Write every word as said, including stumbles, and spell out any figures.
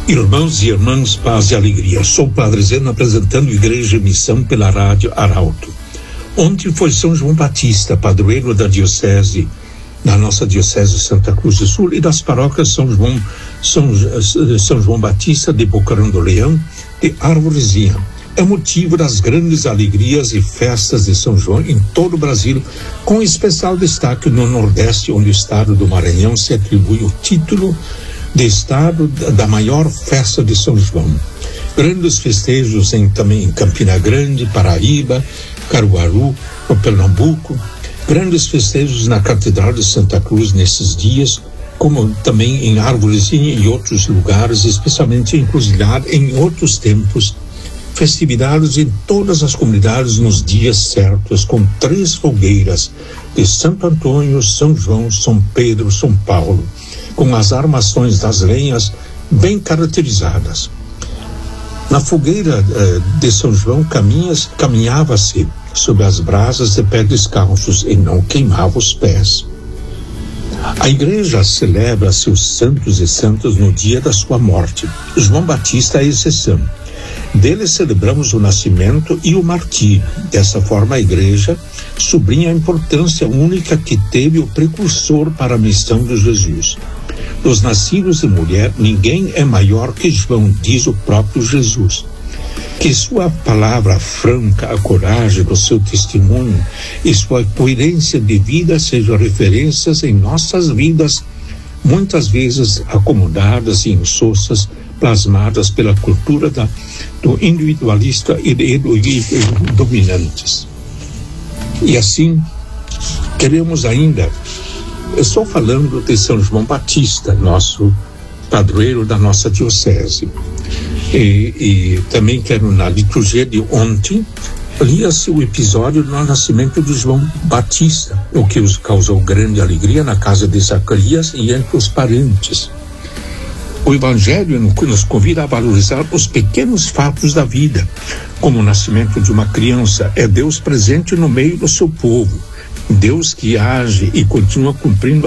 Irmãos e irmãs, paz e alegria. Sou o Padre Zeno apresentando Igreja e Missão pela Rádio Arauto. Ontem foi São João Batista, padroeiro da diocese, da nossa diocese Santa Cruz do Sul e das paróquias São João, São, São João Batista de Bocarão do Leão e Arvorezinha. É motivo das grandes alegrias e festas de São João em todo o Brasil, com especial destaque no Nordeste, onde o estado do Maranhão se atribui o título de estado da maior festa de São João. Grandes festejos em, também em Campina Grande, Paraíba, Caruaru, no Pernambuco. Grandes festejos na Catedral de Santa Cruz nesses dias, como também em Arvorezinha e outros lugares, especialmente em Cruzilhada, em outros tempos. Festividades em todas as comunidades nos dias certos, com três fogueiras de Santo Antônio, São João, São Pedro, São Paulo, com as armações das lenhas bem caracterizadas. Na fogueira eh, de São João caminhas, caminhava-se sob as brasas de pés descalços e não queimava os pés. A igreja celebra seus santos e santas no dia da sua morte. João Batista é a exceção. Dele celebramos o nascimento e o martírio. Dessa forma, a igreja sublinha a importância única que teve o precursor para a missão de Jesus. Dos nascidos de mulher, ninguém é maior que João, diz o próprio Jesus. Que sua palavra franca, a coragem do seu testemunho e sua coerência de vida sejam referências em nossas vidas, muitas vezes acomodadas e insossas, plasmadas pela cultura da, do individualista e de, de, de, de dominantes. E assim, queremos ainda, eu estou falando de São João Batista, nosso padroeiro da nossa diocese. E, e também quero, na liturgia de ontem, lia-se o episódio do nascimento de João Batista, o que os causou grande alegria na casa de Zacarias e entre os parentes. O Evangelho nos convida a valorizar os pequenos fatos da vida, como o nascimento de uma criança. É Deus presente no meio do seu povo, Deus que age e continua cumprindo